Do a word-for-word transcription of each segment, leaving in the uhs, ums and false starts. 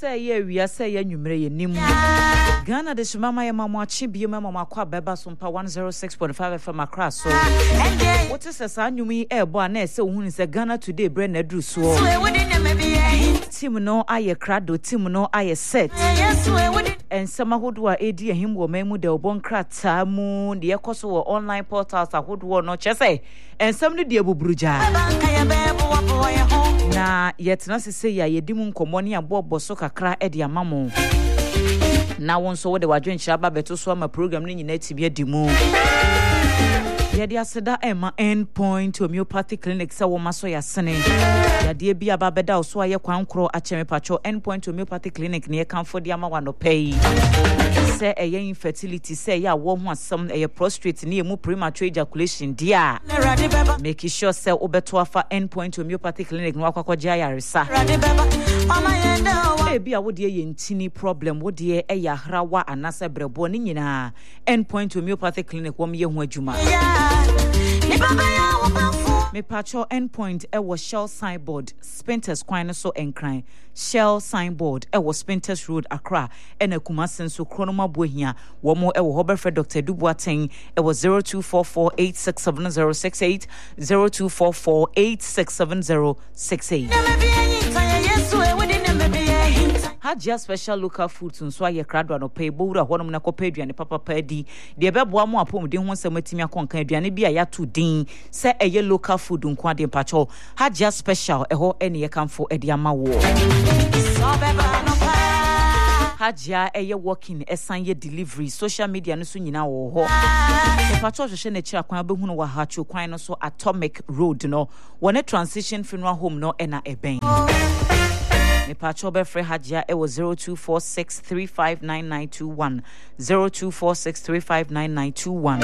say ye we are say ye numere ye nim. Ghana de Shimama ye mama chi bi mama makwa beba sumpa one oh six point five F M across so. What is a san yumi e bo na say ohun say Ghana today bre na dru so. Team no aye krado, team no aye set. And some ahodo a edi ehim wo memu de obon krata mu de ekoso wo online portals ahodo no chese. And some no de abubruja. Na yet na se say ya yedimu nkomo ne abobo so kakra e de amamo. Na won so wo de wadwen chaba beto so ma program ni nyina tibi adimu. Yadi aseda ema endpoint homeopathic clinic sa wo maso ya sene. Yadi bi ababeda so aye kwankro acheme pacho endpoint homeopathic clinic ne kanfo de ama wano pay. Say eye infertility say ya wo ho asem eye prostrate ne emu premature ejaculation dia. Make sure say obeto afa endpoint homeopathic clinic no akwakoje ayaresa. E bi a wo de ye ntini problem wo de e ya hrawa anasa brebo ne nyina endpoint homeopathic clinic wo me ye ho adwuma. Me pacho endpoint e was Shell signboard Spinters Kwan so enkran Shell signboard e was Spinters Road Accra e na Kumasi so kronoma bohia wo mo e wo Hobefred Doctor Duboateng e was zero two four four eight six seven zero six eight zero two four four eight six seven zero six eight. Hajia special local foods nso aye krado no pay bowura honom na kopa aduane papa padi de beboa mo apom de ho nsɛmatimi akonkan aduane bia ya to din se eye local food nko ade mpacho Hajia special eho ene ye kamfo ede ama wo Hajia eye working esan ye delivery social media no so nyina wo ho mpacho hwehwe na kira kwan behunu wa hacho kwan no so Atomic Road no wone transition funeral home no ena eben Me pacho be free Hajia it was zero two four six three five nine nine two one zero two four six three five nine nine two one.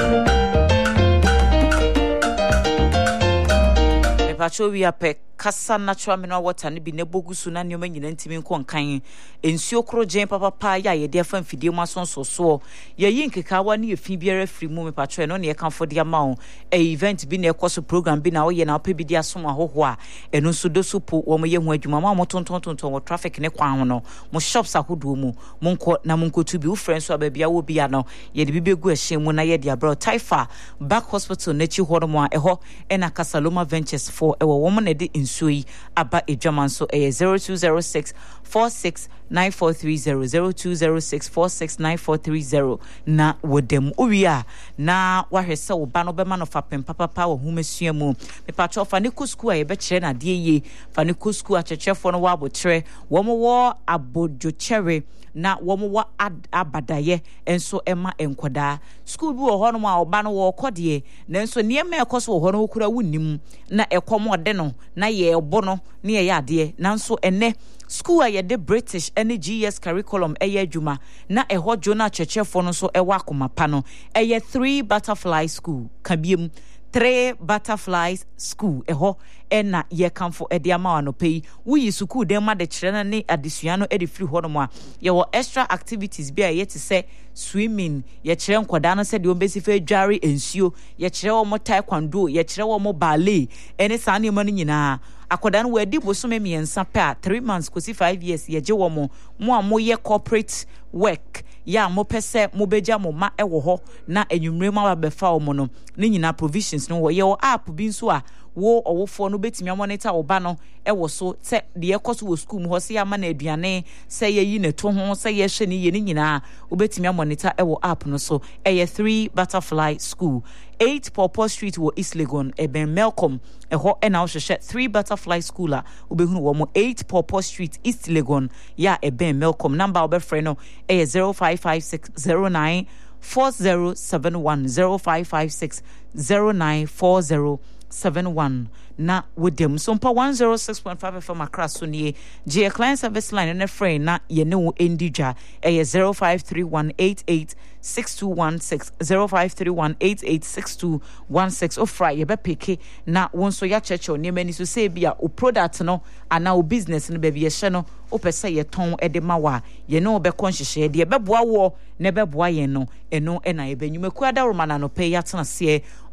Me pacho we ape kasa natural mineral water ne bi ne bogusu na nyoma nyina ntimi nko nkan ensuo krogen papa pa ya ye de fa mfidie mu asonso so ye yi nkekawa ne efi biara free mu me pacho no ne ye kanfo de ama o e event bi na ekoso program bi na wo ye na opa bi de asom ahoho a eno so do so po wo mo ye hu adwuma ma mo tonton tonton wo traffic ne kwan ho no mo shops ahodo mu mo nko na mo nko tu bi wo friends so ababia wo bia no ye de bi begu ehye mu na ye de abro Taifa Back Hospital na chi ho mo a eho e na Kasaloma Ventures for e wo wo mo na de Sui aba ejaman so eh zero two zero six four six nine four three zero zero two zero six four six nine four three zero na wodem uwia na wahwese wo ba no be ma no fapem papa pa wo humesua mu me patro fa ne kusku a ye be kire na de ye fa ne kusku a chechefo no wa abotire wo mo wo abodwochere na wo mo wa abadaye enso ema enkoda school bi wo ho no ma oba no wo kode na enso niema ekoso wo ho no kura wunnim na ekomo de no na ye obo no na ye ade na enso ene school a ye de British G S curriculum eye adwuma na eho jona chechefo no so ewa komapa no eye three butterfly school kabiem three butterflies school eho ena ye kamfo ede ama no pay we school dem ma de kire na ne adesua no ede free ho no ma ye wo extra activities bia ye te say swimming ye kire nkoda no se de ombesi fa dware ensuo ye kire wo mo taekwondo ye kire wo mo ballet ene sa ne ma no nyina akoda no we di bosome miensa pa three months kosi five years ye je wo mo mo a mo ye corporate work ya mo pese mo beja mo ma ewo ho na enwumre ma ba fa wo mo no ne nyina provisions no wo ye wo app bi nso a wo owofo no betimi monitor oba no ewo so se de ekoso wo school mu ho se ya ma na aduane se ye yi ne to ho se ye hwe ne ye ne nyina obetimi monitor ewo app no so eye three butterfly school eight Pawpaw Street wo East Legon eben Melcom eho ena wo hwehwe three butterfly school a obehunu wo mo eight Pawpaw Street East Legon ya eben Melcom number obefre no eye zero five five six zero nine four zero seven one zero five five six zero nine four zero seven one na wodem so mpa one oh six point five F M across so nie J client service line na free na ye ne wo endija eye zero five three one eight eight six two one six zero five three one eight eight six two one six o fry ye be peke na won so ya cheche ne mani so say bia o product no ana o business no be bi ye hye no o pese ye ton e de mawa ye no be konhyehyɛ de be boa wo ne be boa ye no eno e na ye be nyumaku ada romana no pe ya tena se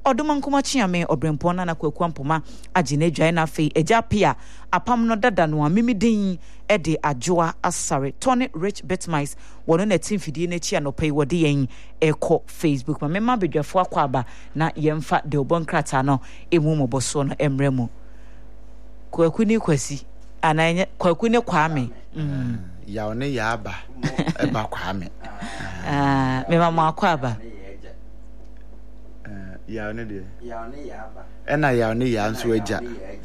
Oduma nkoma chiame obrempon na kwaku ampoma agene dwan na fe eja pia apam no dada no amimi din e de adwoa asare Tony Rich Bitmice wono na team fidie na chi anopai wode yen eko Facebook ma mema bedwafo akwa aba na yemfa de obonkrata no emu moboso no emremu kwaku ni kwasi ananye kwaku ne kwame mm ya one ya aba eba kwame ah mema mo akwa aba ya one de ya one ya aba ena ya one ya nso agya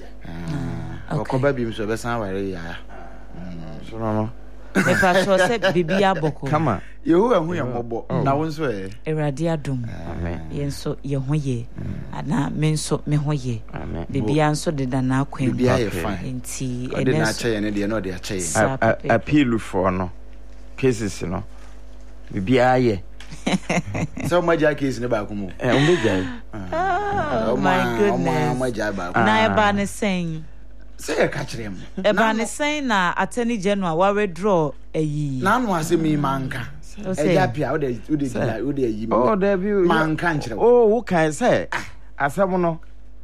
ah okoba bi mso be san ware ya so no no me fa so se bibia boko kama yehu ehu ya mobo na wo nso e erade adom amen yenso ye ho ye ana me nso me ho ye bibia nso de da na akwan bibia ye fine enti ene na ache ye ne de no de ache ye appeal for no cases no bibia ye so maja case ne ba ko mu eh o meja oh my goodness maja ba ko na e ba ne sen say e ka kire mu e ba ne sen na attorney general wa withdraw eyi na no ase mi manka e ja pia o de o de o de yi oh there be manka nkire oh wo kan say asem no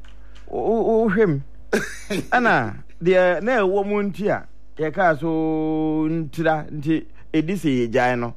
o hwem ana de na e wo mu ntia ye ka so ntira nti edise ye jan no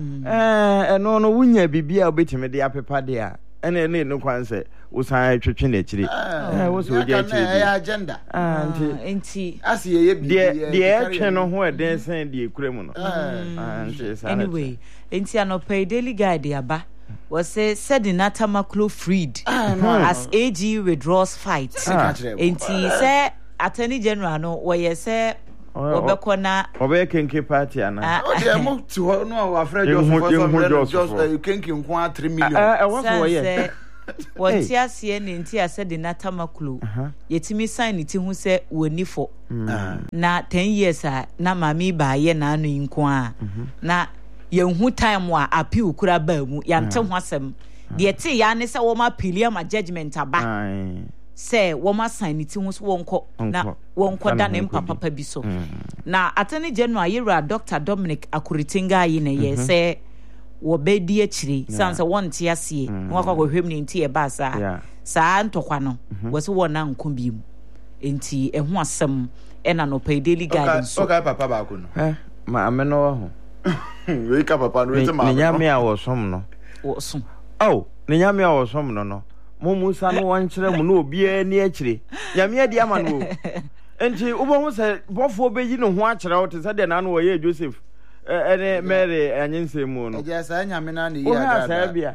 eh eno no wunya bibia obetime de apepa de a ene ne no kwan se wo san twetwe na chire eh wo so oja chire eh agenda ah enti asi ye bibia de de etwe no ho eden san de ekuremu no ah nti sa anyway enti anopai daily guide aba was say said in Atamaklo freed as A G withdraws fight enti say attorney general no we say obekona obekenke party ana o de mo ti ho no wa afra Joseph just kenke nko three million eh what for ye what tia se ne nti ase de Natamaklo yetimi sign ne ti hu se woni fo na ten years a na mami ba ye na anu nko a na yenhu time wa appeal kura ba mu yante ho asem de ti ya ne se wo ma appeal ma judgment aba say woma sign it hu so wonko na wonko da ne papa bi so na attorney general yera Doctor Dominic Akuritinga yi ne ye say wo bedi akire sanse wonte ase no akwa hwem ne nti e ba sa sa ntokwa no wo so wona nko bi mu enti ehu asem e na no pay daily guide so okay papa ba ko no eh ma ameno wa ho we ka papa no we ma ne nyame a wo som no wo som oh ne nyame a wo som no no mo musa no wan kire mu no obi ani akire nyame adi ama no enti ubo hu se bofo beyi no ho akire wo te se de na no wo ye Joseph ene Mary anyense mu no eja sa nyame na ne yi aga sa bia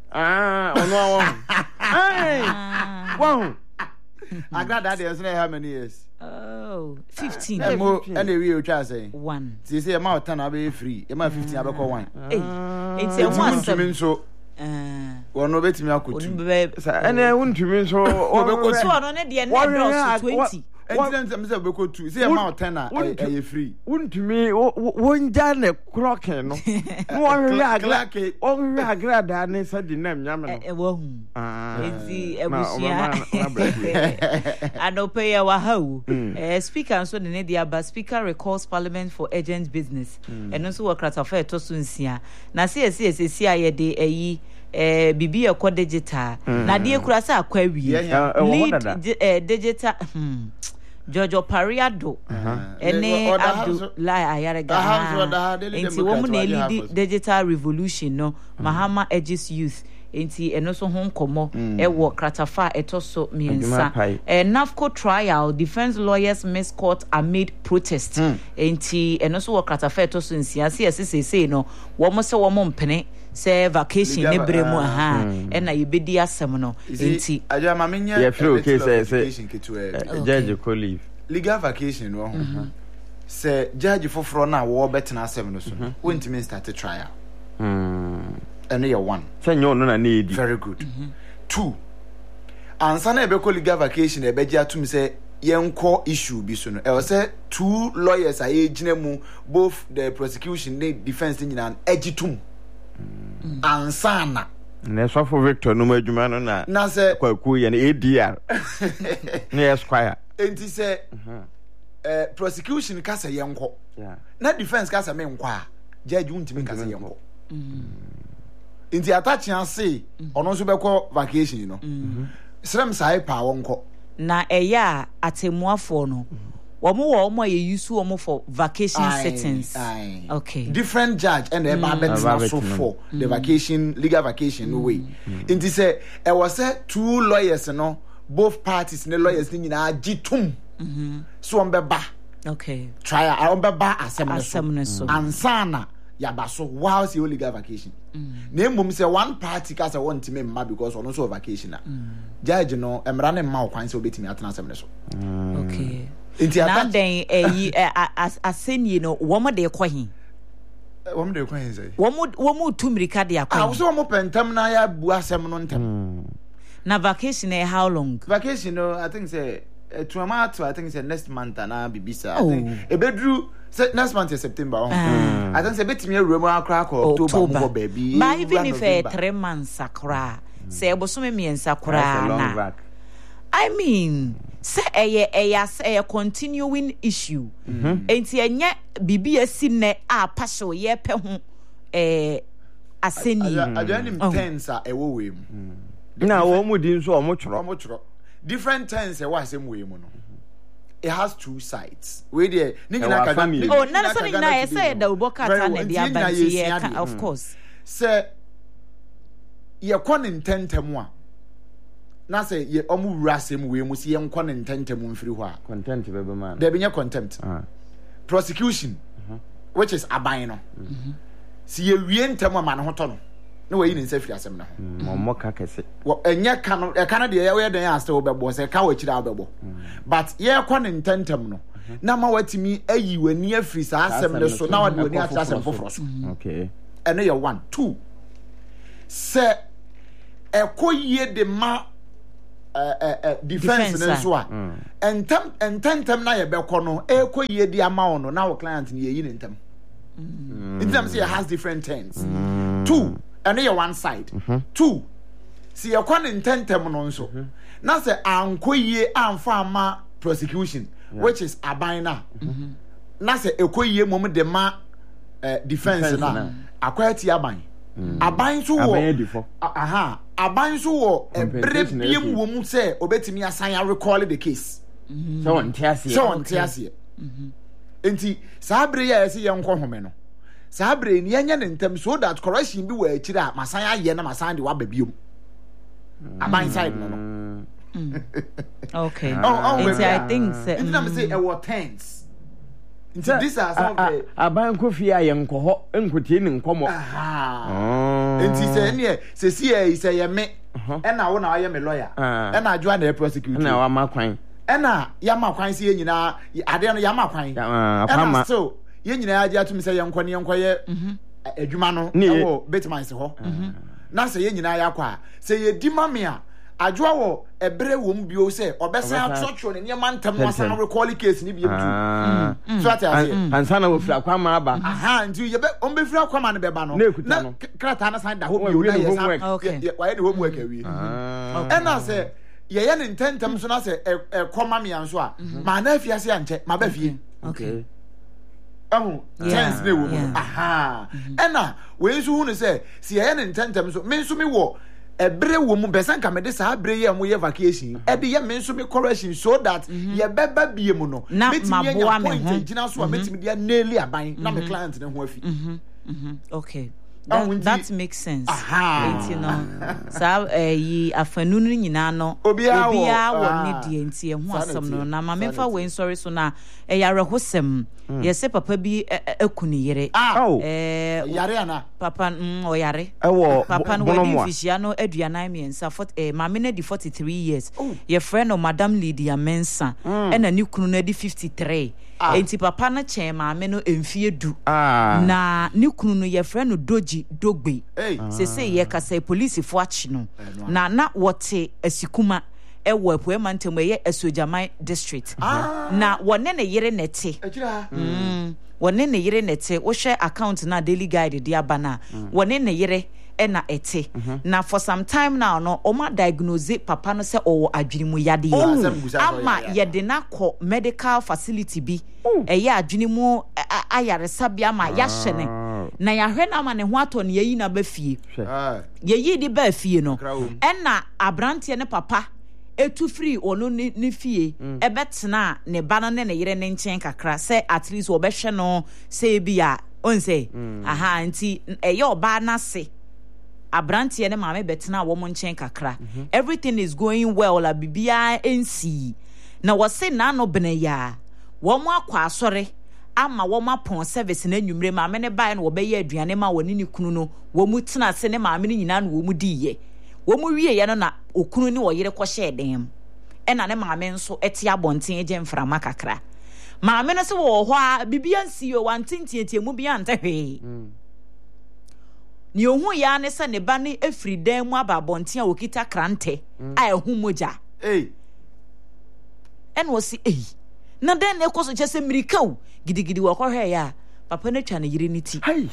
ah ono awon ai wow agrada de ense how many years oh fifteen emo ene wi o twa say one ti say e ma otan abe free e ma fifteen abeko one eh enti e mo asem so wono betimi akotu ene wontumi so obekotu wono ne de ne drop twenty enti am say obekotu say e ma otan na e free wontumi wonja ne kroken no no wonwe agra wonwe agra da ne sa di nam nyame no e wo hu enti ebusia anope ya wa hawo eh speaker so ne dia ba speaker recalls parliament for urgent business eno so workrata fa to so nsia na se se se se ayede eyi eh bibi e ko digital na de kura sa akwa wie lead eh digital hmm Jojo Pariado ene Abdullah Ayarega enti wo mu na lead digital revolution no Mahama Edges Youth enti eno so ho nkomo e wo kratafa etoso miensa eh NAFCO trial defense lawyers miss court amid protest enti eno so wo kratafa etoso nsia se sesese no wo mo se wo mo mpene se vacation ne bremu aha e na yebedi asem no enti aja ma menya ye free okay say say judge ko leave legal vacation no se judge foforo na wo betena asem no so wontimi start trial mm and year one say no no na need very good mm-hmm. Two ansa na ebe ko legal vacation ebe ji atum say yenko issue bi so no e say two lawyers are ejina mu both the prosecution and defense nyina ejitum ansa na na so for Victor no adwuma no na na say kwaku ye na A D R na Esquire enti say eh prosecution ka say yenko na defense ka say me nko a judge untimi ka say yenko Inti attaching ase ono so beko vacation no. Srem sai pa wonko. Na eya atemuafo no. Womo wo omo ye use omo for vacation Aye, settings. aye. Okay. Different judge and the mm. bet so for the vacation legal vacation no way. Inti say e was say two lawyers no both parties ne lawyers ni nyina agitum. Mhm. So on beba. Okay. Try a on beba asem Asem so. Ansana yaba so whilst you legal vacation. Na mum say one party ka say want me mma because on so vacation na. Judge no emra ne mma okwan say obetimi atena asem ne so. Okay. Now then, as aseni no, woman de kwahin. Woman de kwahin say. Woman, woman two mirika de akwahin. I was woman pentam na ya bu asem no ntem. Na vacation eh how long? Vacation no, I think say two months. I think say next month na bibisa. I think e bedru say next month is September. I think say betimi awura mu akra ko October mo baby. But even if eh three months akra, say ebosome miensa kra na. I mean, say a a a continuing issue. Enti enye bibi asine a pasho ye pe ho eh aseni. Ajanim tense a ewo we mu. Na wo mu din so omo choro. Omo choro. Different tense e wa asem we mu no. It has two sides. We there ni nyina ka oh na so ni na say da uboka ta na dia banti ye of course. Say ye kon intentem a na say ye omu wurasem we mu si ye nkɔ ne ntentem mfiri hɔ a content be be man there be nya contempt uh. prosecution uh-huh. which is aban no uh-huh. si ye wie ntem ama ne hoto no na wayi ne nsa firi asem na ho mo ka kese wo enya ka no e ka na de ye we den aste wo bebo se ka wa kira wo bebo but ye kɔ ne ntentem no uh-huh. na ma watimi ayi wani afiri sa asem ne so na wade wani atra asem foforo so okay ene ye one two se ekoyie de ma Uh, uh, uh, defense, defense nso a entem ententem na ye beko no e ko ye di ama no na wo client ni ye yi ntem ntem say has different terms mm. two and ye one side mm-hmm. two see ye ko ententem no nso mm-hmm. na say anko ye amfa ama prosecution yeah. which is abina mm-hmm. na say e ko ye mom de ma uh, defense, defense na, na. akwati aban mm. aban so wo aha aban so wo ebre biem wo mu say obetimi asan recall the case so on tiasie so on tiasie enti sabre ya ese ye nkɔ home no sabre ni anya ne ntem so that correction bi wa akira masan aye na masan de wa ba biem aban side no no okay enti I think say enti na me say e wo tense nti this are some of the aban ko fie aye nkɔ hɔ enkotie ne nkɔmɔ aha enti say ne se si e say ye me e na wo na aye me lawyer e na adwa na prosecute na wa makwan e na ya makwan se ye nyina ade no ya makwan e na so ye nyina age atumi say ye nkɔ ne nkɔ ye adwuma no e wo betman se hɔ na se ye nyina ya kwa se ye di mame a adwa wo ebre wo mbio se obesan atotro ne niam antam wasan recall case ni biem tu so ati ansana wo fira kwama aba aha nti ye be on be fira kwama ne beba no na krata na san da ho bio na ye san wa ye de homework awie e na se ye ye ne intentam so na se e koma me anso a ma na afia se anche ma ba fie okay ahu chance ne wo aha e na we nso hu ne se se ye ne intentam so me nso me wo ebre wo mu besan ka me de sa abre ye mo ye vacation e de ye me nso me correction so that ye beba bie mu no metimi ye nya point gina so a metimi de nail aban na me client ne ho afi okay that, that makes sense enti no sa eh afanu no nyina no obia wo ne de enti e ho asem no na ma memfa we sorry so na e yare hosem ye se papa bi akuni yere eh yare ana papa mm o yare ewo papa no we fishia no aduanan miensa for eh ma me na di forty-three years ye friend of madam Lydia Mensa e na ni kunu na di fifty-three enti papa na chen ma me no emfie du na ni kunu no ye friend no doji dogbe se se ye ka say police fo achi no na na wote asikuma e wo apu e mantem ye Asojaman district na wone ne yere nete mm wone ne yere nete wo hwe account na Daily Guide dia bana wone ne yere e na ete na for some time now no o ma diagnose papa no se o adwinimu yade ama ye de na ko medical facility bi e ye adwinimu ayaresa bi ama ya hye ne na ya hwe na ma ne ho ato ne yi na ba fie ah ye yi di ba fie no enna abrante ne papa etu free ono ne fie ebetena ne ba no ne ne yere ne nchen kakra say at least obehwe no say bia onse aha nti eye oba na se abrante ne maame betena wo mo nchen kakra everything is going well la bibia ensi na wose na no bene ya wo mo akwa asore ama wo ma pon service na nwumre maame ne bae no wo be ye aduane ma woni ne kunu no wo mu tena se ne maame ne nyina no wo mu diye wo mu wie ye no na okunu ni wo yere ko hye dem ena ne maame nso ete abonten je mframa kakra maame no se wo ho a bibia nsi o wantintientie mu bia ntehwe ni ohun ya ne se ne ba ne efri dan mu aba abonten a okita krante a ehu moja eh en wo si eh na den ne koso chese mirikau gidigidi wo kohwe ya papa na twa ne yire ni ti hai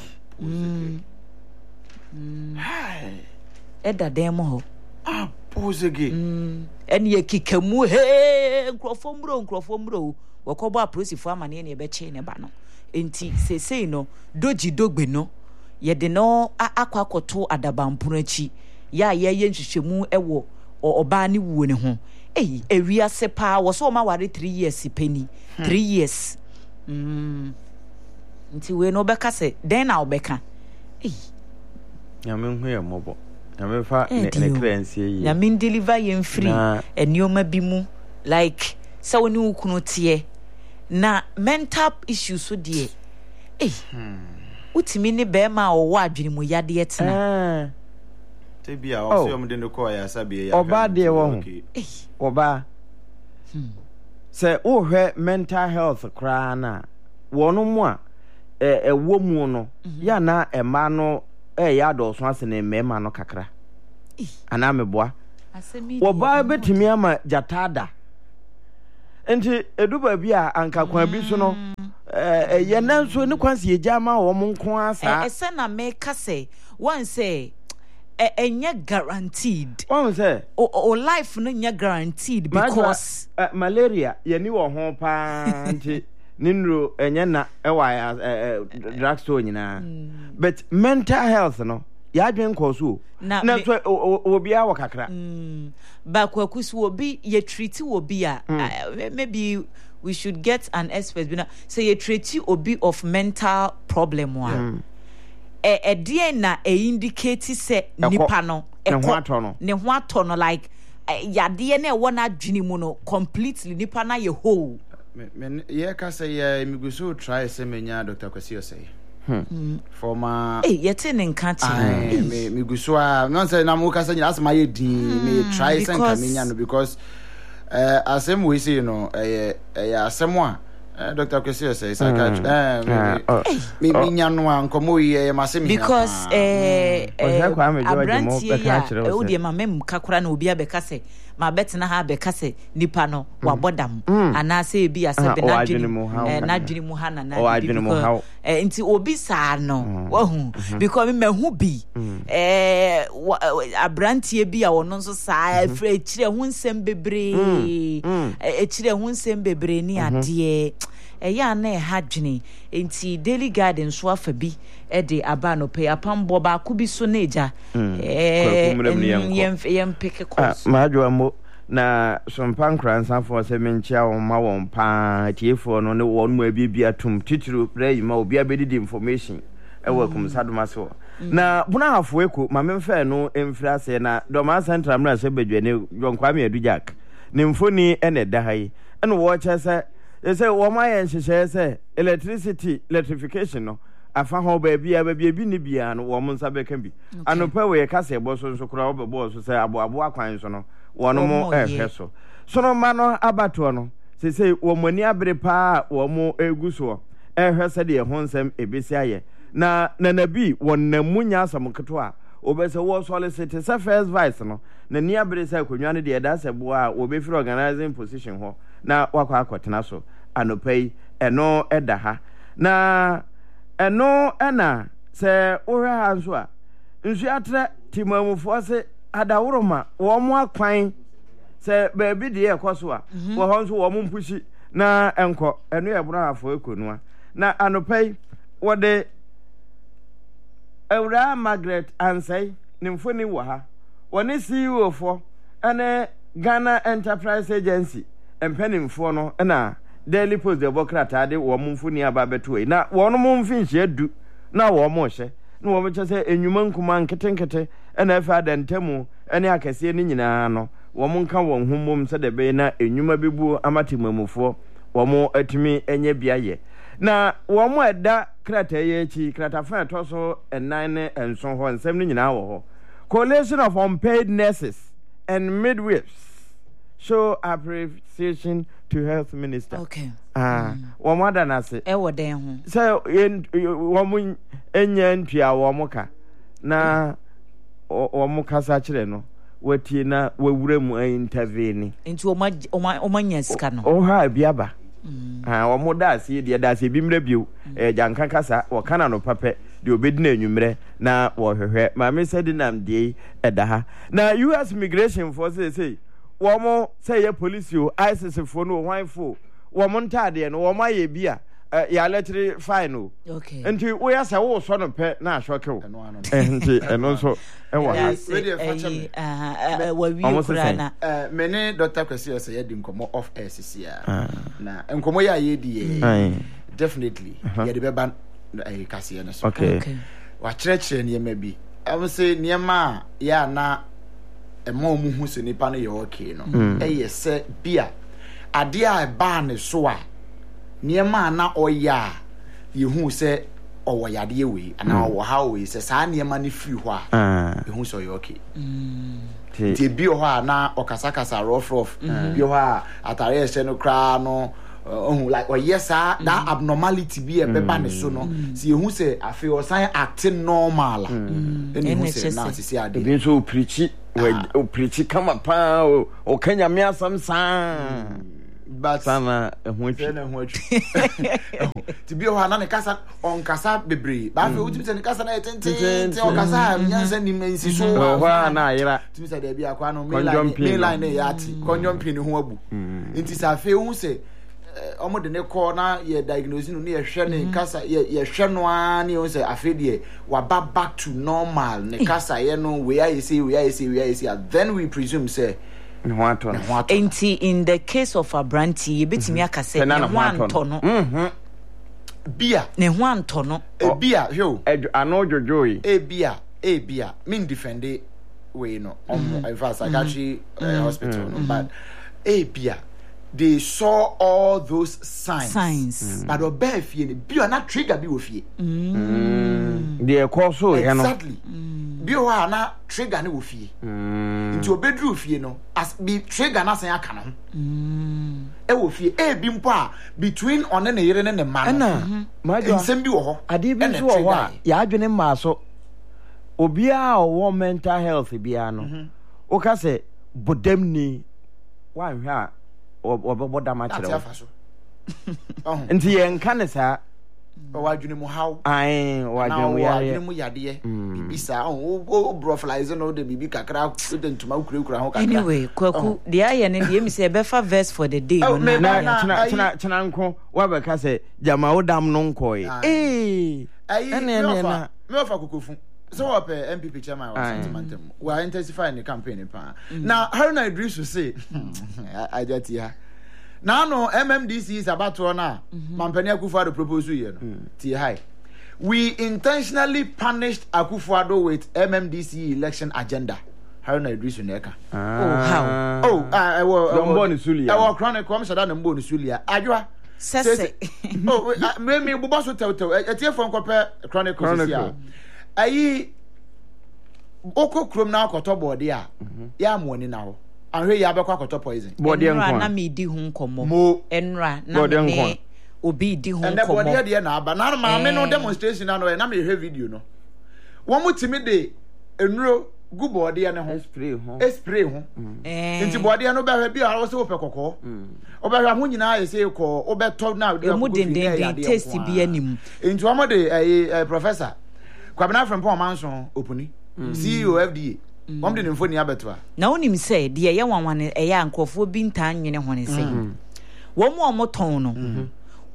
hai eda den mo ho ah pozege en ye kikamu he nkrofo mro nkrofo mro wo kobo aprosifo amane ne be che ne ba no enti sesei no doji dogbe no ye de no akwa akoto adabampuno achi ya ye ye nhwehwemu ewo oba ne wuo ne ho eh ewia se pa wo so ma ware three years penny three years mm nti we no beka se den na obeka eh nyame hu ye mobo nyame fa ne clearance yi nyame deliver ye free enioma bi mu like so woni ukunu tie na mental issues so die eh utimi ne be ma o wa adwene mu yade etena te bia o se o mde no ko ya sabe ya oba de wo ho oba se o hwe mental health kra na wono mu a e wo mu no ya na e ma no e ya do so ase ne mema no kakra ana meboa oba betimi ama jatada enti eduba bi a anka kwa bi so no eh ye nanso ne kwanse ye jama wo mo nko asa eh ese na me kase one say eh enye guaranteed one say o, o life no nya guaranteed because uh, malaria ye ni wo ho pa nti ninro enye na e wa drugstore nyina but mental health no ya dwen ko so na so obi a wakakra mm ba kwakusu obi ye treat obi a maybe we should get an expert bina say ye treat obi of mental problem one e e die na e indicate say nipa no e ho ato no ne ho ato no like yade na e wona adwene mu no completely nipa na ye whole me ye ka say ye miguso try say menya Doctor Kwesi say hmm former eh yete ne nka eh me miguso a no say na mo ka say asema ye din me try say nka menya no because eh asem we say no eh eh asem a Doctor Kwesi say psychiatrist eh me me nya no ankomo ye masem because eh abranti ya o de mamem kakura na obi abeka say ma betina ha beka say nipa no wabodam ana say bi asebe na dwene eh na dwene mu ha na na because eh nti obi sa no wahu because me hu bi eh abranti bi a wono nso sa afre kire hu nsem bebre e kire hu nsem bebre ni ade eya na e ha dwene enti daily garden so afa bi e de aba no pe apambo ba ku bi so na eja eh yem yem pick course ma adwo mo na sompan kransan for se menchia wo ma won pa tiefo no ne won mu abiebi atum titiro pray ma obi abedi information e welcome sadoma so na buna hafo eko ma memfa no emfira se na doma central mra se bedwane yonkwa me adu jack ne mfoni ene da hai ene wo che se say wo ma yen hyehyɛ say electricity electrification no afa ho ba bia ba bia bi ni bia no wo monsa beka bi anopa we ka se bo so so kura wo be bo so say abo abo akwan so no wono mo ehwe so so no ma no abato no say say wo mani abere pa wo mo egu so ehwe se de ho nsem ebesi aye na na nabi wonnamunya asam keto a obese wo solicite say first vice no na ni abere say konwa no de da se bo a wo be free organizing position ho na wakwa akotena so anopai eno eda ha na eno ena se ohwe ha nso a nsu atre timamufo se adaworoma wo mo akwan se ba bi de ekoso a wo ho nso wo mo mpushi na enko eno ye bro afo ekonua na anopai wo de Ewra Margaret Ansay nimfoni wo ha woni C E O fo ene Ghana Enterprise Agency empenimfo no na Daily Post de bokrata de wo mfoni aba beto na wo no mfinhye adu na wo mo hye na wo mche se enwuma nkuma nketenkete ena afa dantemu ene akase ni nyina no wo nka wo homom se de be na enwuma bebu amatemamufo wo mo atumi enye biaye na wo mo eda krata ye echi krata fa to so enan ne enso ho nsem ni nyina wo ho Coalition of Unpaid Nurses and Midwives show appreciation to Health Minister. Okay. Ah, wo mo da na se. E wo den ho. So wo mo enya ntua wo mo ka na wo mo kasa kire no wati na wawura mu intervene. Nti o ma o ma nya sika no. O ha biaba. Ah, wo mo da se de da se bi mra bio e jankan kasa wo kana no pape de obedina enwumre na wo hwehwe ma me said nam de edaha na U S Immigration Force say wo mo say ye police o I C C fo no hwanfo wo mo ntade no wo ma ye bia ya lettre fine o okay enti wo ya say wo so no pe na ahwoke wo enti eno so e wo ha radio facha ah wa wi kura na eh me ne Doctor Kwesi o say ye di nkomo off air sisia na nkomo ya ye di ye definitely ye de beba eh kase ne so okay wa kyerɛkyerɛ niema bi am say niema ya na ema omu hu se nipa no ye okay no eh se bia ade a ba ne so a niema na oya ye hu se owo yade we ana owo ha we se saa niema ne free ho a ye hu so ye okay ti bi ho a na okasa kasa rough rough bi ho a atare ehye no kra no oh like oh yes ah that abnormality be e beba ne so no si ehu se afi o san acting normal eni hu se na sisi ade bi so preach o preach kama pa o kanya me asam san but sana ehu atwi na ehu atwi ti bi o na ne kasa on kasa bebre ba fi o ti se ne kasa na etenten ti o kasa nyansa ni mensi so wa na ayira ti bi se de bi akwa no me line me line ne yati konjompi ne ho abu nti sa fe hu se omo de ne call na ye diagnose no ye hwe ne kasa ye ye hwe no ani o say afedie wa back to normal ne kasa ye no we are say we are say we are say then we presume say ne ho ato enti in the case of Abranti ye betimi aka say ne ho anto no mhm bia ne ho anto no e bia hwo ano jojoyi e bia e bia min defend we no on in fact psychiatry hospital no but e bia they saw all those signs signs mm. but obe fie ne bio na trigger bi wo fie mm they call so you know exactly bio ha na trigger ne wo fie nti obedru fie no as bi trigger na san aka no mm e wo fie e bi mpo a between one ne yere ne ne ma na ma jo nsem bi wo ho ade bi so wo ho ya adwene ma so obia o mental health bia no o ka se bodam ni wa hwa obo da ma kire wo nti ye nka ne sa o adwene mu haw ai o adwene mu ya adwene mu yade bibi sa o broflize no de bibi kakra de ntuma kura kura ho kakra anyway kwaku de aye ne de mi se be fa verse for the day no na china china china nko wa be ka se jama wo dam no nko e eh ene ene na me ofa kokofu so up M P P chairman was sentimental we are intensifying the campaign pa now Haruna Idris will say I just here now no M M D C is about to na Mampani Akufo-Addo proposal here no ti high we intentionally punished Akufo-Addo with M M D C election agenda Haruna Idris Neka oh how oh I will Dombo ni Sulia I will chronic come sada Dombo ni Sulia adwa sese oh me me bubo so tew e tie fon kope chronic here ayi oko krom na akoto body a ya amoni na ho ahwe ya bekwa akoto poison body enko na me di hu nkomo mo enra na me obi di hu nkomo and body de na aba na ma me no demonstration na no na me hwe video no wo mutimi de enuro gu body ne ho spray ho spray ho eh nti body no be hwe bi a wo se wo pe kokko obehwa ho nyina ye se ko obeto na de ko fi ne taste bi anim nti wo mo de eh professor Kwabena from Paul Manson opuni C E O F D A mom de mfoni abetwa na wonim say de ye wanwane e ya nkofo bi ntan nwene hone say wo mo mo ton no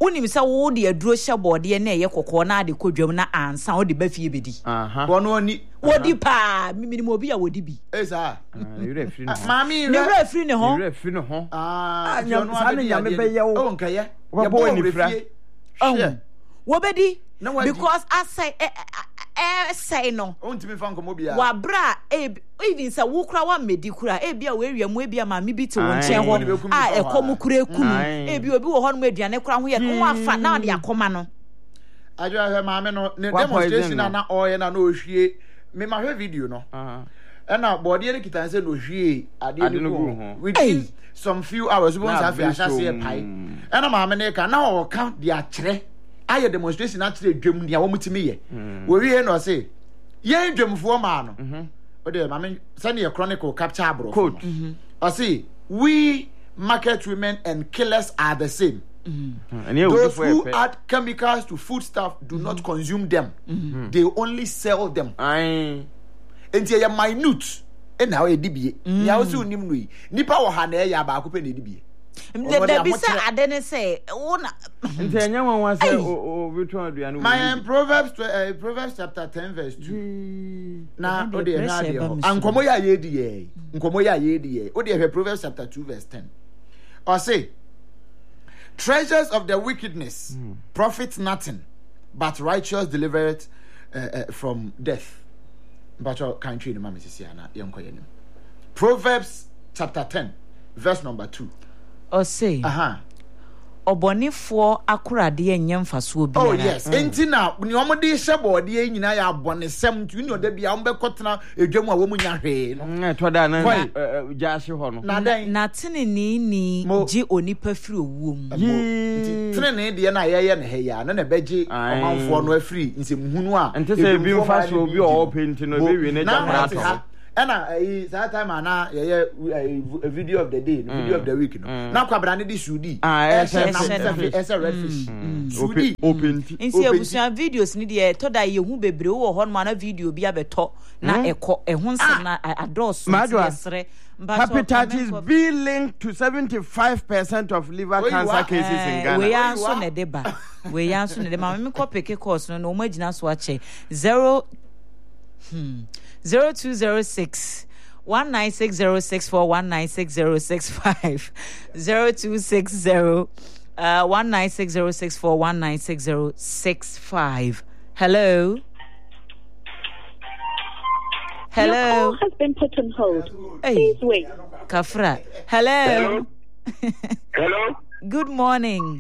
Unim sa wo de aduro hye bode na ye kokko na de kodwam na ansa wo de ba fie bedi. Aha. Bono ni. Wodi pa, mimi mo bi ya wodi bi. Eh sa. You re free no. Mami Ne re free ne ho. You re free no ho. Ah, nyam sa ne nyame be ye wo. Oh nka ye. Wa bo ni fra. Oh. Wo bedi because I say eh eh say no. Ontimi fa nkomo bia. Wa bra e even say wo kura wa medi kura e bia we wiam e bia ma me bi te wo nchen ho. Ah e komu kura ekunu. E bia obi wo ho no aduane kura ho ye ko afa na de akoma no. Ajo he ma me no ne demonstration na na oye na na ohwie me ma hwe video no. Ah. Na body e kitan se no hwie ade ni ko. Within some few hours we want to have a pai. Na ma me ne ka na o ka de akere. Aye demonstration actually dwam dia wo mutimi ye. We wie no say ye dwamfo ma no. Mhm. O de ma me send your chronicle capture abro. Quote. I say we market women and killers are the same. Mm-hmm. Those who add chemicals to foodstuff do mm-hmm. not consume them. Mm-hmm. They only sell them. Aye. Enti ya minute e na we dibie. Ya wo se onim no yi. Nipa wo ha na e ya ba akopɛ na dibie. The bisa adene say wona. Enti anya wan wan say o o bitu aduane. My Proverbs uh, Proverbs chapter ten verse two. Na o de na de ho. Ankomo ya ye di ye. Nkomo ya ye di ye. O de Proverbs chapter two verse ten. Or say treasures of the wickedness mm. profit nothing, but righteous deliver it uh, uh, from death. But your country, the mammy Sisiana, young Koyanim. Proverbs chapter ten, verse number two. Or say, aha. Obonifo akurade enyem faso obi. Oh yes. Enti na ni omo de hyebo de nyina ya abonesem tu ni oda bia ombe kotena edwam a wo munya hwe no. Mm to da na jaase ho no. Na dan na tenene ni ji onipa firi owuom. Enti tenene de na ye ye ne he ya na na beji omanfo no afiri nsemhunu a. Enti se bi mfa so obi o penti no be wi ne jamra. Ena eh that time ana ye a video of the day, the video of the week no. Na kwabra ne di sudi. Ah, yes, yes, a red fish. Sudi open. Insi abusuan videos ni de to da ye hu bebre wo ho no na video bi abeto na ekọ ehun sem na ados yesre. Hepatitis B linked to seventy-five percent of liver cancer cases in Ghana. We are so ne deba. We are so ne deba. Me ko peke course no no magina so ache. Zero hmm zero two zero six one nine six zero six four one nine six zero six five zero two six zero uh one nine six zero six four one nine six zero six five. Hello. Hello. Your call has been put on hold. Hey. Please wait. Kafra. Hello. Hello. Hello. Good morning.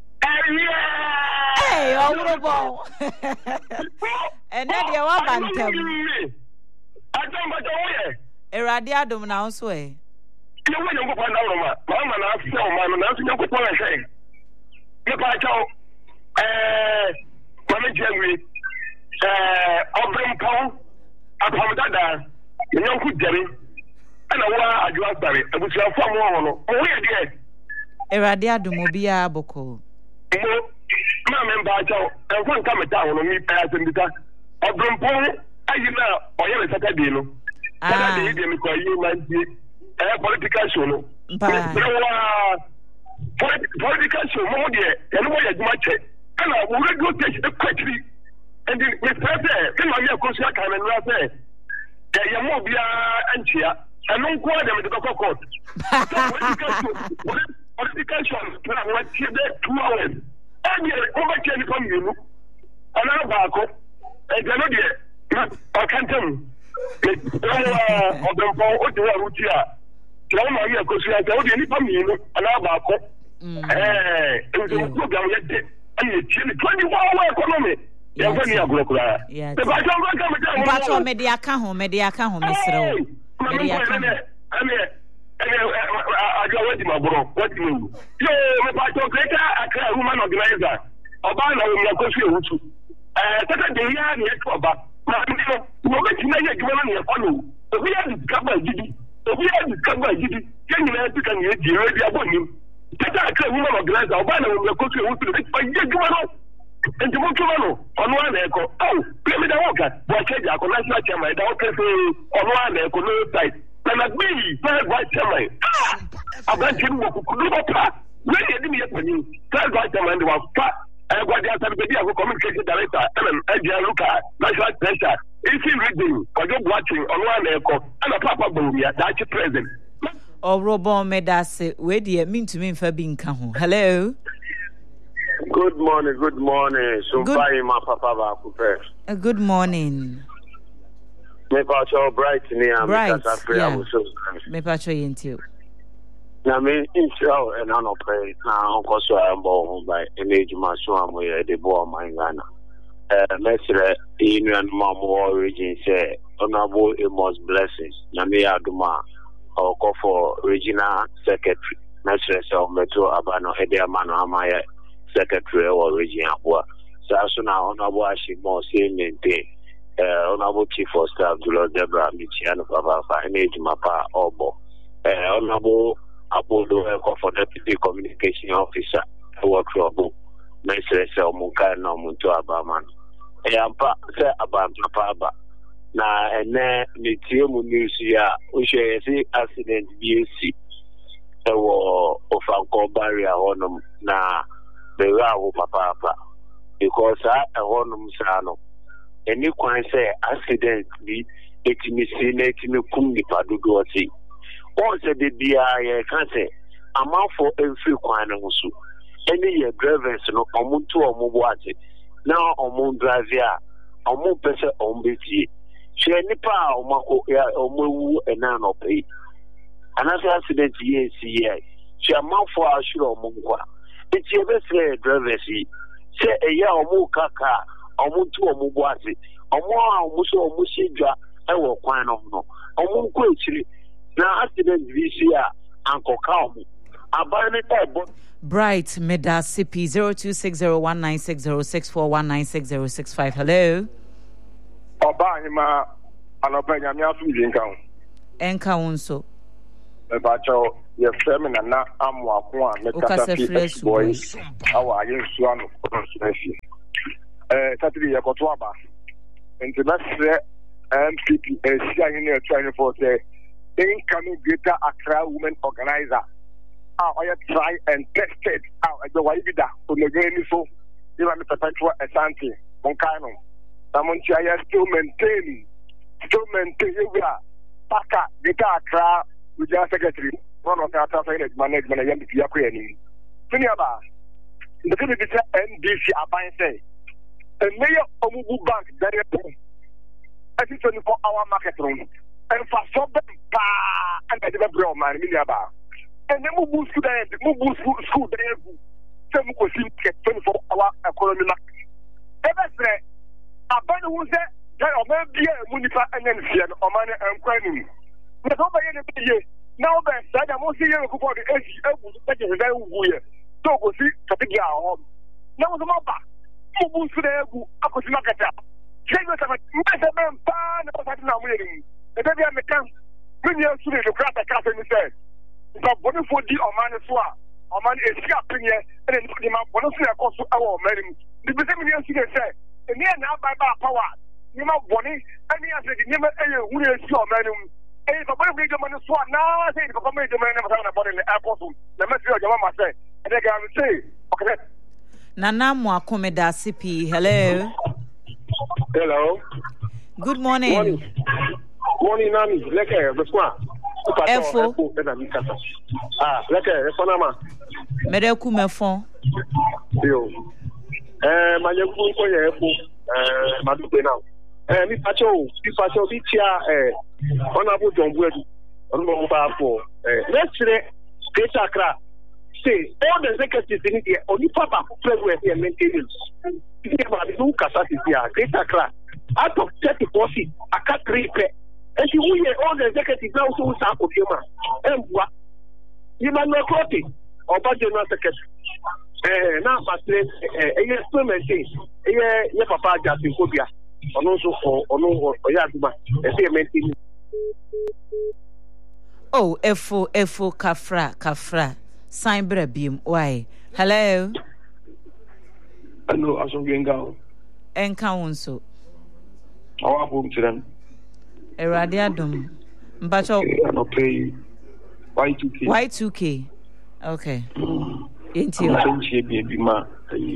Yeah. Hey, honorable. And that you are bantam. I don't know where. Eradi adom na so eh. You want to go for now, ma. Mama na so man na so you go for say. You pa chow. Eh, mama jengwi. Eh, obrim pon. Abhamdada. You know ku jeri. Ana wa adwa sare. Abusia fo mo ho no. O we de. Eradi adom obi a boko. Ma memba chow. En kwa nka meta ho no mi pa asembita. Obrim pon ayi na oye le Saturday no. Saturday dey me ko yi man di eh political show no. Ba. Political show mo dey e no ye juma che. Ana wo radio station e kwatiri. And the president e ma me ko sia kan na say. Eh ye mo bia anchia. Eno nko dem de ko court. Political show. Political show na what two hours. And ye o ba che ni from you. Ana ba ko. E ga no dey I can't tell you. Of them for what you are with here. Tell my year because I told you any family and about eh, it was a program yet. And you twenty-one hour economy. Yeah, when you are going to the Bacho media can home, media can home, Mister Media can. I mean, I go with my bro. What do you mean? Yo, my Bacho Greta, I can't woman organizer. Obama will go to you. Eh, Saturday, yeah, yeah, about. No make you na give na follow. Obi ya discover gidi. Obi ya discover gidi. Ken na ti kan ye di ready abonim. Tata akra woman organizer oba na wo ko so wo tu. Ba ye give no. Enti mo tuma no. Ono ana eko. Oh, play me da worker. Bo cheja ko national chairman da o kese ono ana eko no site. Na na bi na vice chairman. Ah! Abanti wo ku ku do pa. when you did me a penny, tell God them and was fat. I got the answer to the communication director, M M Luka, national treasure. If you reading, or you're watching on one echo, and a papa boom, yeah, that's your present. Or Robon Medase, where do you mean to me for being come? Hello. Good morning, good morning. So Good- bye, my papa. Uh, good morning. Me pacho bright ni am Bright, yeah. so. Me pacho yentio. Na me intro and an opera na onko so ambo by age ma so am we de bo my Ghana. Eh mesre inu an ma mo origin say honorable Amos Blessings. Na me aduma or call for regional secretary. Mesre so metro abano ede amano amaya secretary or region abua. So as na honorable Ashimo say maintain Uh, Honorable Chief of Staff Julo Debra Michiano Papa Age Mapa Obo uh, Honorable Apodo Eko for Deputy Communication Officer Work Trouble Mesre Se Omuka no Muntu Abaman Eyampa Se Abampa Paba Na ene Mitie Mu News ya Ushe Yesi Accident B S C Ewo Ofanko Barrier Honum Na Bewa Wu Papa Papa Because ha Honum Sano any kwan say accident bi etimi si na etimi kum nipa dodo oti on say de bia ye kan say amafo emfiri kwan no so any ye drivers no omuntu omubo ati na omun drive ya omun pese ombeti she nipa omako ya omewu ena no pay anase accident ye si ye she amafo ashuro omunkwa eti ebe say drivers yi say eya omu kaka omuntu omubo ase omo a omuso omushidwa ewo kwan no no omu nko echiri na accident bi si a ankoka omu abane ebo Bright Meda C P zero two six zero one nine six zero six four one nine six zero six five. Hello. Oba hima anopa nyame asu jinkan. Enka unso. Me ba cho ye frame na na amwa ko a me kata fi boy awa yin su anu ko so fi. Eh Saturday ye koto aba. Nti na se M P P eh sia yin e try for say incoming Greater Accra Women Organizer. Ah, I try and tested. Ah, the way be that. So the game is so. You want me to try Asante. Monkano. Someone I still maintain, still maintain. You are Paka Greater Accra with your secretary. One of the other management. I am the P R N. Finiaba. The thing is N D C Aban say. A mayor of Mubu Bank, very as it's twenty-four hour market room, and for some and I never grow my Miniaba. And then Mubu school, Mubu school, school, some could see twenty-four hour economy. Ever say, a band who said, there are maybe a Munifa and then Fian or money and crying. But over here, now then, I must see you for the age of the very weird. So go see Katiga home. Now the mobile. Mubu Sudebu, Akosima Kata. Say what I'm a man, pan, or something I'm waiting. The baby I'm a camp. When you're Sude, the crap I can't say. But what if the Omaneswa, Oman is scapping here, and then put him up one of the cost of our meeting. The same year say, and near now by power. You know, Bonnie, and he has said, never who is your man. And if a boy the money swap now, I think the man never found about in the airport. The message of your mama said, and they can say, okay. Nana Mwakomeda C P. Hello. Hello. Good morning. Morning. Morning, Nami. Leke, beswa. Efo. Ah, leke, efo nama. Mereku mefon. Yo. Eh, manyeku ko ye efo. Eh, madupe now. Eh, mi pacho, mi pacho bi tia eh honorable John Buedu. Onu mo ba fo. Eh, let's say Greater Accra. Say all the executives in here, only Papa president and maintenance. Greater Accra. Out of thirty-four seats, I can't repair. And you hear all the executives now so start of human. And what? You might not quote it. Or by general secretary. Eh, now, my place, a experiment is a Papa Justin Kobia. And also for Ono or Yaduma, a maintenance. Oh, Efo, Efo, Kafra, Kafra. Sign Brabim. Why? Hello. Hello, I'm going down. Enka unso. How are you today? Eradiadum. Mbacho. I'm not paying Y two K. Y two K. Okay. Into Frenchie baby ma.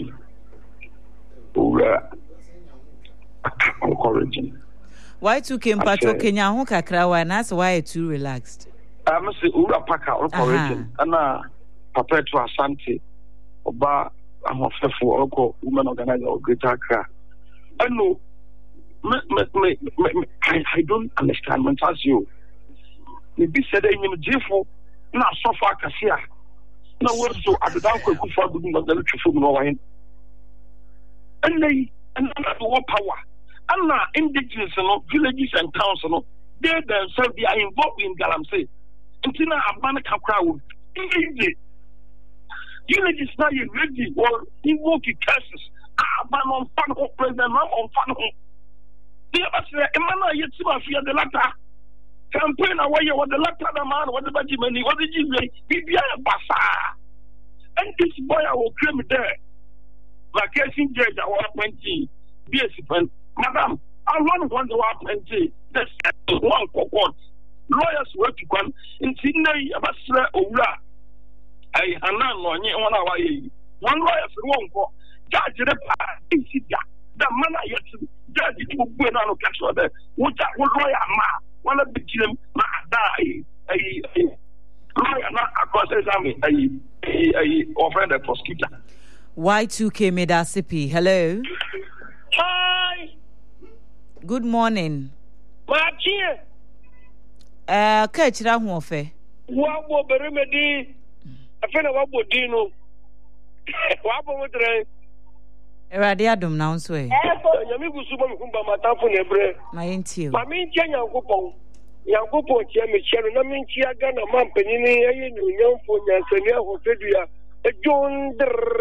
Ura encouraging. Y two K Mpacho Kenya ho kakra wa na so why too relaxed. I must say Ura Paka encouraging. Ana Papa to Asante Oba amofefo oko women organizer of Greater Accra. I know me, me, me, me, I, I don't understand when as you. Maybe said in him jefo na so far kasia. Na word so adan ko ku for good no the true no wine. And they and what power. And now indigenous no villages and towns no they themselves they are involved in Galamsey. Until now Abana Kakra easy. Villages now you ready or invoke curses. Abana on fan of president on fan home. The other say Emmanuel yet fear the latter. Campaign away what the latter the man what the Benjamin what did you say? He be a basa. And this boy I will claim there. Vacation judge I want twenty. Be a sipent. Madam, I want one to want twenty. That's one for court. Lawyers work to come in Sydney Abasra Ura. I hanan no nye one away. One lawyer for one for judge the party. The man I yet judge to go on catch other. What that would lawyer ma one of the children ma die. A lawyer not across examine a a offend the prosecutor. Y two K Medasipi, hello. Hi. Good morning. Machie. Uh, Kachira Hofe. Wabo Beremedi. Afena wabo dino. Wabo mutre. Eradia dum now so. Nyami gusuba mkumba matafu nebre. Ma yentio. Ma minche nyankopon. Nyankopon tie me chero na minche aga na mampanini ayi nyamfo nyansani ahofedua. Ejon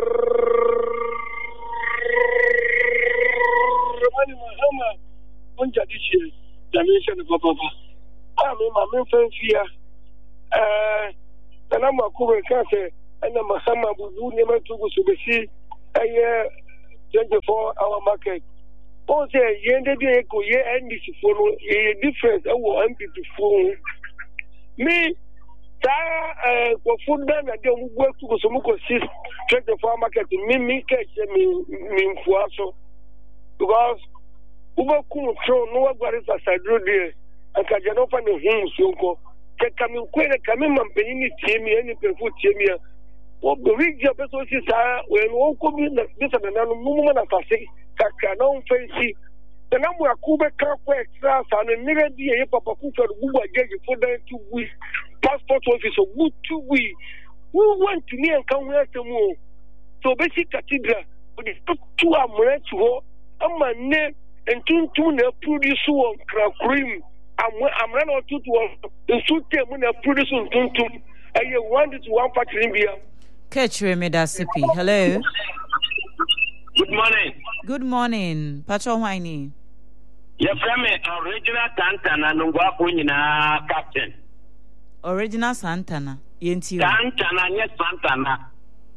Mani Mahama, one judiciary, dimension of Papa. I mean, my main friend here. Uh, and I'm a cool cancer, and I'm a Hama who never took us to see a year twenty-four hour market. Also, you ended the echo year and this for a difference. I will empty the phone. Me, uh, for food, then I don't work to go to Muko six twenty-four market. Me, me, catch me, me, for because Uber Kum throw no one is a side road there, and Kajanopa no him so coming quite a coming and penny Timmy any food Timmy. What the region person is when one come in this and another woman of a say, Kakanon fancy. The number of Kuba Carpo extras and a near dear Papa Cooper who are getting for them two weeks. Passport office of good two weeks. Who went to me and come here to move? So basic cathedral, but it's two amulets to her. I'm a name and two two produce one cream. I'm I'm running out to one. The suit when I produce on two two. I wanted to one part in India. Catch Medasipi, hello. Good morning. Good morning. Patrol Winey. Your family original Santana Nungwapo Nina Captain. Original Santana. Yenti. Santana, yes, Santana.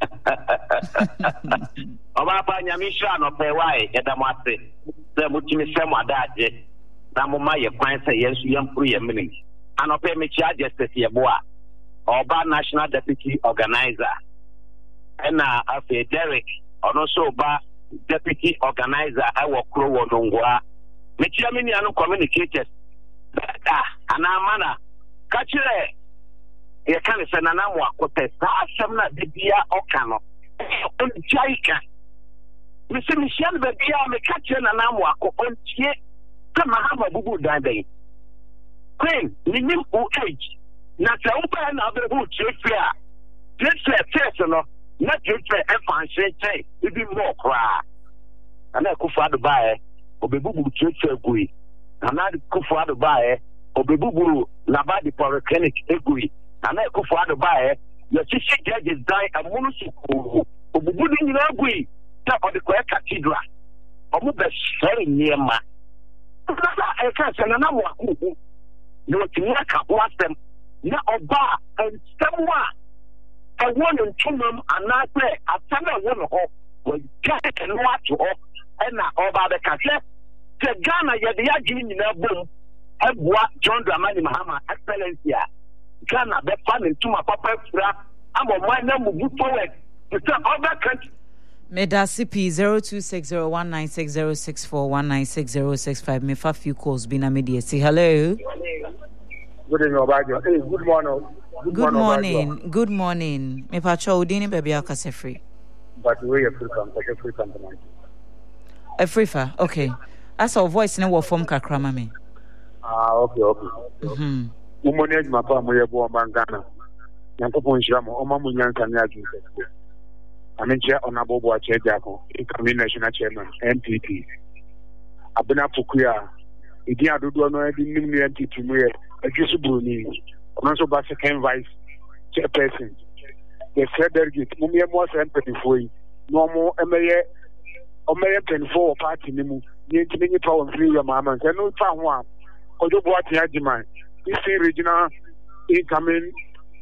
Ọba nyamisha no pe wai edamate se mutimi se mwadaje na moma ye kwan se yensu yempuru ye mini anope me chia justice ye boa Ọba national deputy organizer ena afi Derek ono so ba deputy organizer awo kro wonongwa me chia mini anu communicators da ana mana ka kire ye kan se na namu akote sa asem na de bia oka no on jaika me se Michelle be bia me ka kire na namu akotie kama haba bubu dan den queen ni nim o age na se wo ba na be hu trefia trefia test no na trefia e fan hye ibi mo kra ana kufa do bae obebubu trefia gui ana kufa do bae obebubu na ba di polyclinic egui ana ekufu ado bae your chief judges die amunu suku obubudu nyina agui ta odiko e cathedral omu be share niema na e ka sana na mo akuku ni otimi aka wasem na oba enstemwa e wonu ntumam anase atana wonu ho wo gate no ato ho e na oba be ka se te Ghana ye de yagi nyina bom ebua John Dramani Mahama excellency Ghana be fan into my papa fura amo man na mubu forward It's other country. Medasi P zero two six zero one nine six zero six four one nine six zero six five. Me fa few calls bina media. Say hello. Good evening, Obajo. Hey, good morning. Good, good morning. Obajo. Good morning. Me pa cho udini baby akase free. But we are free come, take a free come tonight. A free fa. Okay. As our voice na wo form kakra ma me. Ah, okay, okay. Mhm. Mo manage my pa mo yebo Ghana. Nyanko pon shira mo, o ma mo nyanka na aju. Amenche Honorable Achejako, incoming national chairman, N P P. Abena Fukuya, Idi Adudu no Edi Nimni N P P mu ye, Ejisu Bruni, Onso ba second vice chairperson. The third delegate, mu me mo se mpedifo yi, no mo emeye omeye penfo party ni mu, ni ntini ni pa on free your mama, se no fa ho a, Ojo Boati Ajiman, this regional incoming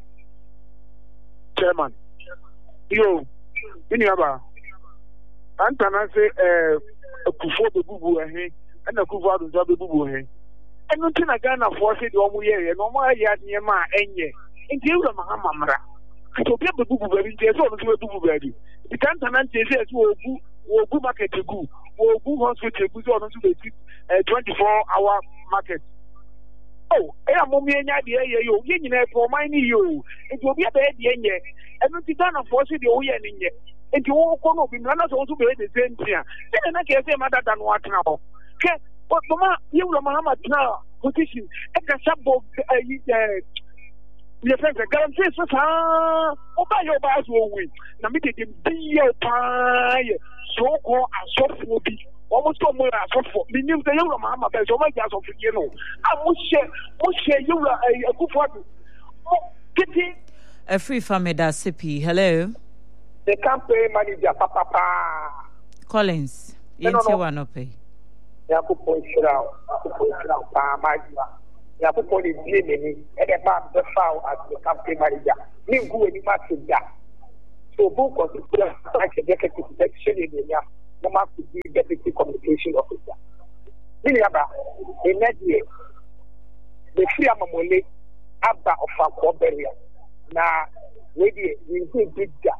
chairman. Yo, ini aba antana se eh akufo bebubu ehe na akufo adunza bebubu ehe enu tina Ghana force de omu ye no mo ya de ma enye nti ewura mahama mra to be bebubu bari nti so no bebubu bari di kantana nti se so ogu ogu market egu ogu hospital egu so no so be twenty-four hour market. Oh, eh amomi enya de ye yo ye nyina e for mine yo nti obi aba e de enye enu ti Ghana force de o ye nye enti wo ko no bi na so so be the same thing say na ke say ma dada no atena ho ke but mama you will Muhammad na position e ka sabo eh ye friend guarantee so sa o ba yo ba so wi na me de dem biye pa ye so ko asofo bi almost come where asofo me nim say you will Muhammad be so ma ja asofo ye no a mo she mo she you will akufo adu kiti a free family da sipi. Hello. The campaign manager, Papa Pa. Collins. Yenti wano pay. Yakupo Shirao, Yakupo Shirao, Pa Majima. Yakupo is Jimmy, and a man the foul as the campaign manager. Me who any match that. So both consider like executive section in the year. No man could be deputy communication officer. Miniaba, in that year, the Shia Mamole, Abba of our core barrier. Now, maybe we did that.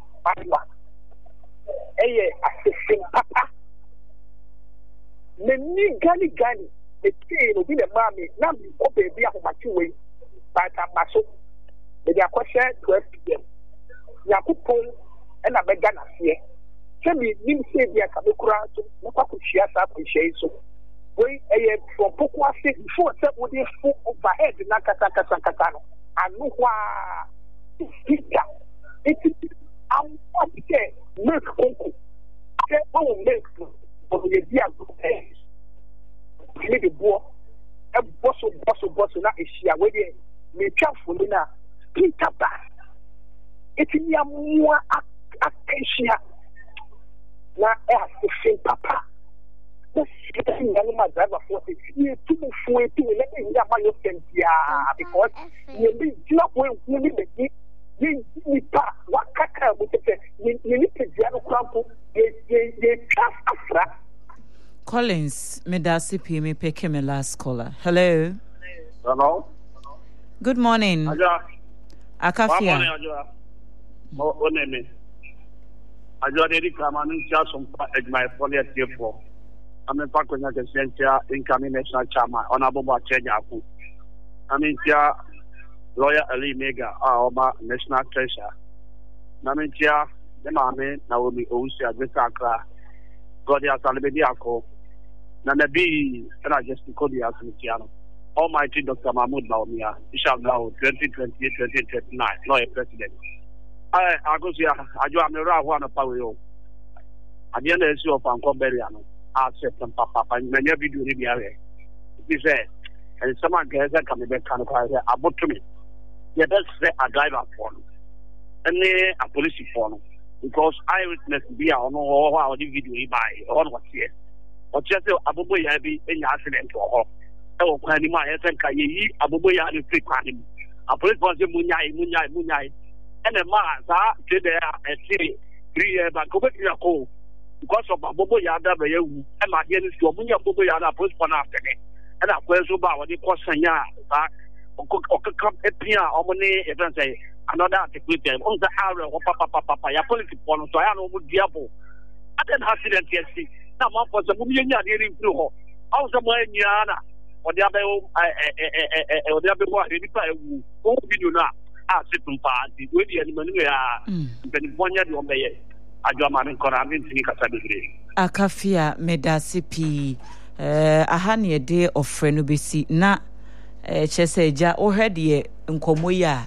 Eye assisting papa. Many gani gani. The king will be the mommy. Now we go baby of my two way. But I'm maso. The question twelve p m. Yakupon and a megana here. Tell me, you say the Akabukura to Maka Shiasa appreciate so. Wait, a from Pokwa State before set with the foot overhead in Nakataka Sankatano. And no why. It's I'm not there. Make uncle. I won't make for the idea of the the boy. A bustle, bustle, bustle. Not a share where they may travel in a Peter Bass. It's in your more attention. Now, ask the same papa. That's the young man driver for it. You two for it to let me have my offense. Yeah, because you be not going to be the you pass what kaka with the you need to jano crampo ye ye trust afra. Collins, Medasi P me pick him a last caller. Hello. Hello. Good morning. Aja. Akafia. Good morning, Aja. Mo oneme. Aja dedi kamanu cha sompa my phone here for. I'm a pakonya ke sentia incoming national chairman Honorable Achejako. I mean tia Lawyer Ali Mega, our national treasurer. Namentia, the Mame, Naomi Ousia, the Sakra, Godia Salabediako, Nanabi, and I just called the Asmitiano. Almighty Doctor Mahmoud Naumia, shall now twenty twenty-eight to twenty twenty-nine, lawyer president. I I go see I am the Rawan of Pawio. At the end of the issue of Uncle Beriano, I said some papa, and many of you do the area. He said, and someone gets a coming back kind of about to me. Yeah, that's a driver for them. And a police for them. Because eyewitness be on all the video by on what's here. Or just a boy be any accident or oh, Quanima, I think I eat a boy at the free crime. A police was a munyai, munyai, munyai. And a man, did there a three, three years back, go back to your call. Because of a boy yada, and my dear is to a munya boy yada post one after it. And I was about what it costs a year. Come a pia or money, if I say, another article on the area of papa papa ya politics on so I know diabo aden accident yes na man for some nya nya dey through ho how some nya na o dey abe eh o dey abe wa ni pa ewu o video na a situm pa di we dey animal ni ya ben bonya di o beye ajo ma nkora mi ntini kasa bebre akafia medasipi eh aha ne de ofre no besi na eh chese ja o hwede nkomo ya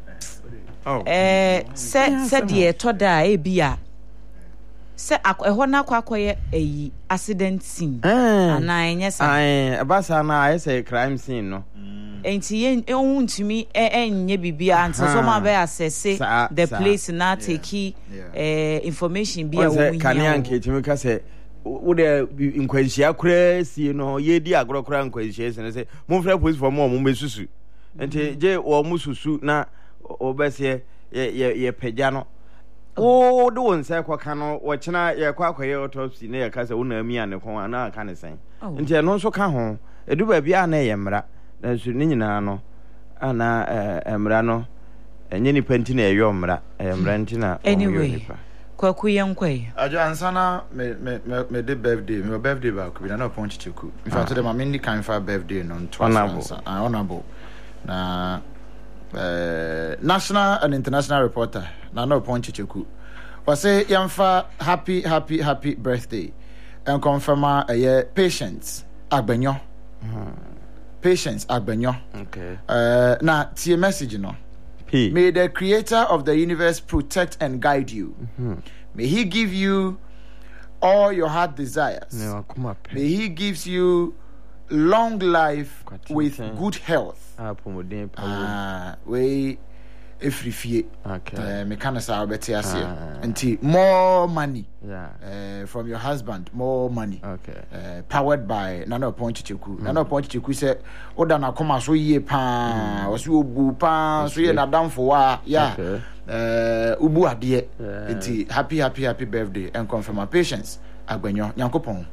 eh se se de toda e bia se ehọ na akwakoye eyi accident scene ana enye sa ai abasa na ai say crime scene no enti yen ehun ntumi enye bibia anso so ma be assess the place na take eh information bia wo hu kan yan ke timi ka se wo de nkwanhia kura sie no ye di agorokora nkwanhia se ne se mo fra police for mo mo mesusu enti je wo mususu na obese ye ye pagya no o do won say kwaka no wo kina ye kwakwaye autopsy na ye ka se wo na ami ane kon na aka ne sen enti no nso ka ho edu ba bia na ye mra na so ni nyina no ana emra no enye ni penti na ye mra emra nti na anyway kwaku yenkwai ajo ansana me me me de birthday me birthday ba ku bi na pon chicheku in fact dem am ni kan fa birthday no honorable honorable na uh, national and international reporter na no pon chicheku we say yamfa happy happy happy birthday and confirm a patience agbenyo patience agbenyo okay uh na tie message no P. May the creator of the universe protect and guide you. Mm-hmm. May he give you all your heart desires. No, come up. May he gives you long life with good health. Ah, we efrifie. Okay. Me kana sa obeti ase. Nti more money. Yeah. Uh, from your husband, more money. Okay. Uh, powered by Nana Ponchichiku. Nana Ponchichiku said, "Oda na koma so ye pa, o so obu pa, so ye na down for wa, yeah. Uh, ubu adie. Nti happy happy happy birthday and confirm my patience. Agbenyo, Nyankopon."